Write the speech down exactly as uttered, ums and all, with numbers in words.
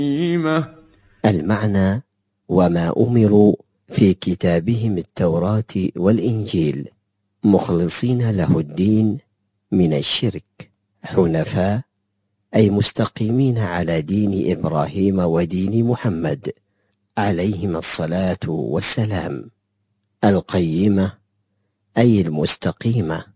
المعنى: وما أمروا في كتابهم التوراة والإنجيل مخلصين له الدين من الشرك حنفاء، أي مستقيمين على دين إبراهيم ودين محمد عليهما الصلاة والسلام. القيمة أي المستقيمة.